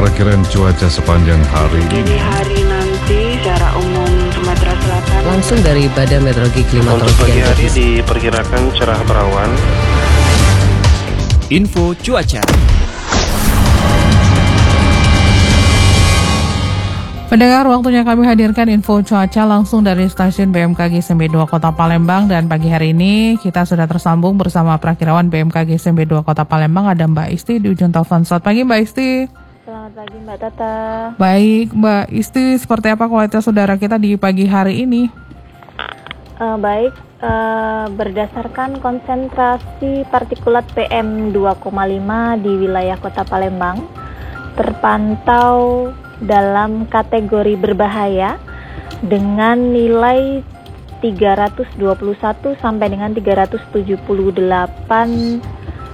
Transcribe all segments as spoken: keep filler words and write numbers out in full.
perakiraan cuaca sepanjang hari. Jadi hari nanti secara umum Sumatera Selatan langsung dari Badan Meteorologi Klimatologi. Untuk pagi hari diperkirakan cerah berawan. Info cuaca. Pendengar, waktunya kami hadirkan info cuaca langsung dari stasiun B M K G S M B dua Kota Palembang. Dan pagi hari ini kita sudah tersambung bersama Prakirawan B M K G S M B dua Kota Palembang, ada Mbak Isti di ujung telepon. Selamat pagi Mbak Isti. Selamat pagi Mbak Tata. Baik Mbak Isti, seperti apa kualitas udara kita di pagi hari ini? Uh, baik, uh, berdasarkan konsentrasi partikulat P M dua koma lima di wilayah Kota Palembang terpantau dalam kategori berbahaya dengan nilai tiga ratus dua puluh satu sampai dengan tiga ratus tujuh puluh delapan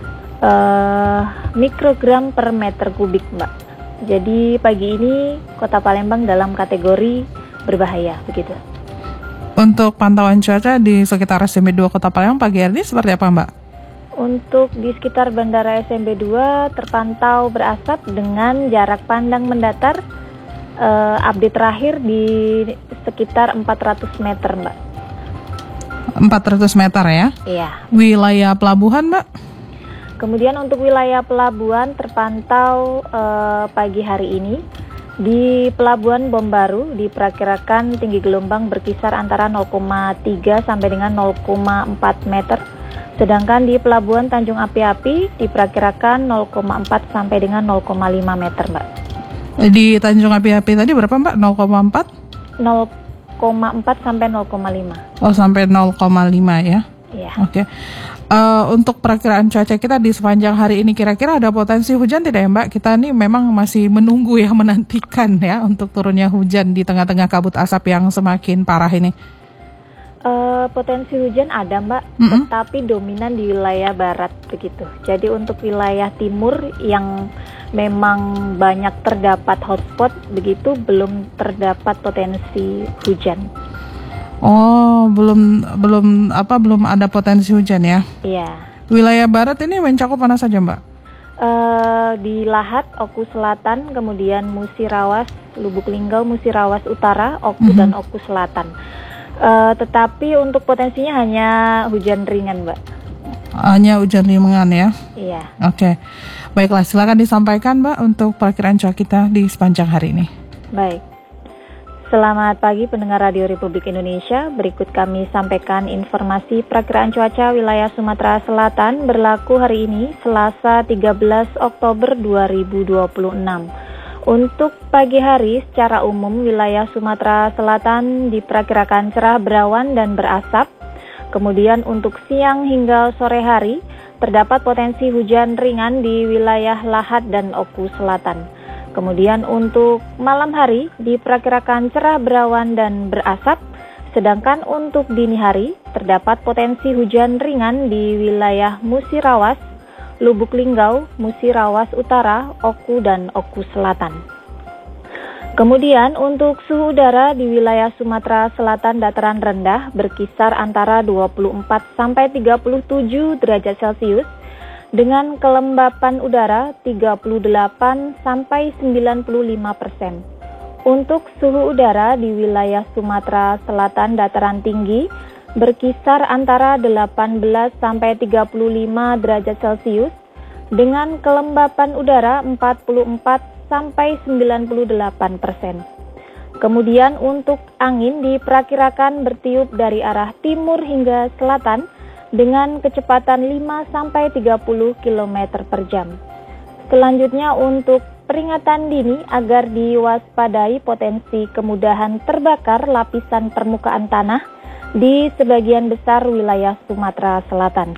uh, mikrogram per meter kubik, Mbak. Jadi pagi ini Kota Palembang dalam kategori berbahaya, begitu. Untuk pantauan cuaca di sekitar S M B dua Kota Palembang pagi hari ini seperti apa, Mbak? Untuk di sekitar Bandara S M B dua terpantau berasap dengan jarak pandang mendatar uh, update terakhir di sekitar empat ratus meter, Mbak. empat ratus meter ya? Iya. Wilayah pelabuhan, Mbak? Kemudian untuk wilayah pelabuhan terpantau uh, pagi hari ini di Pelabuhan Bom Baru diperkirakan tinggi gelombang berkisar antara nol koma tiga sampai dengan nol koma empat meter. Sedangkan di Pelabuhan Tanjung Api-Api diperkirakan nol koma empat sampai dengan nol koma lima meter, Mbak. Di Tanjung Api-Api tadi berapa, Mbak? nol koma empat? nol koma empat sampai nol koma lima. Oh, sampai nol koma lima ya? Iya. Oke. Okay. Uh, untuk perakiraan cuaca kita di sepanjang hari ini kira-kira ada potensi hujan tidak ya, Mbak? Kita ini memang masih menunggu ya, menantikan ya untuk turunnya hujan di tengah-tengah kabut asap yang semakin parah ini. Uh, potensi hujan ada, Mbak, mm-hmm. tetapi dominan di wilayah barat begitu. Jadi untuk wilayah timur yang memang banyak terdapat hotspot begitu belum terdapat potensi hujan. Oh, belum belum apa belum ada potensi hujan ya? Iya. Wilayah barat ini mencakup mana saja, Mbak? Uh, di Lahat, Oku Selatan, kemudian Musirawas, Lubuk Linggau, Musirawas Utara, Oku mm-hmm. dan Oku Selatan. Uh, tetapi untuk potensinya hanya hujan ringan, Mbak. Hanya hujan ringan ya? Iya. Oke. Okay. Baiklah, silakan disampaikan, Mbak, untuk perakiraan cuaca kita di sepanjang hari ini. Baik. Selamat pagi pendengar Radio Republik Indonesia. Berikut kami sampaikan informasi perakiraan cuaca wilayah Sumatera Selatan berlaku hari ini, Selasa tiga belas Oktober dua ribu dua puluh enam. Untuk pagi hari, secara umum wilayah Sumatera Selatan diperkirakan cerah berawan dan berasap. Kemudian untuk siang hingga sore hari, terdapat potensi hujan ringan di wilayah Lahat dan Oku Selatan. Kemudian untuk malam hari, diperkirakan cerah berawan dan berasap. Sedangkan untuk dini hari, terdapat potensi hujan ringan di wilayah Musirawas, Lubuk Linggau, Musirawas Utara, Oku dan Oku Selatan. Kemudian untuk suhu udara di wilayah Sumatera Selatan dataran rendah berkisar antara dua puluh empat sampai tiga puluh tujuh derajat Celcius dengan kelembapan udara tiga puluh delapan sampai sembilan puluh lima persen. Untuk suhu udara di wilayah Sumatera Selatan dataran tinggi berkisar antara delapan belas sampai tiga puluh lima derajat Celcius dengan kelembapan udara empat puluh empat sampai sembilan puluh delapan persen. Kemudian untuk angin diperkirakan bertiup dari arah timur hingga selatan dengan kecepatan lima sampai tiga puluh kilometer per jam. Selanjutnya untuk peringatan dini agar diwaspadai potensi kemudahan terbakar lapisan permukaan tanah di sebagian besar wilayah Sumatera Selatan.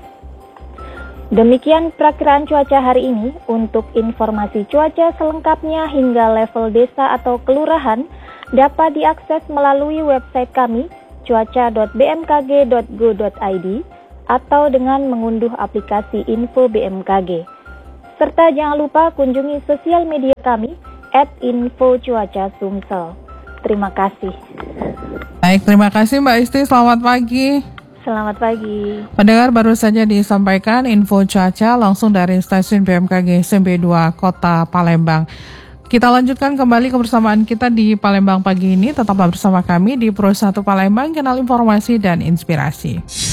Demikian perakiraan cuaca hari ini. Untuk informasi cuaca selengkapnya hingga level desa atau kelurahan dapat diakses melalui website kami cuaca dot b m k g dot go dot i d atau dengan mengunduh aplikasi Info B M K G. Serta jangan lupa kunjungi sosial media kami at info cuaca Sumsel. Terima kasih. Baik, terima kasih Mbak Isti. Selamat pagi. Selamat pagi. Pendengar, baru saja disampaikan info cuaca langsung dari stasiun B M K G S M B dua Kota Palembang. Kita lanjutkan kembali kebersamaan kita di Palembang pagi ini. Tetaplah bersama kami di Pro satu Palembang, Kanal Informasi dan Inspirasi.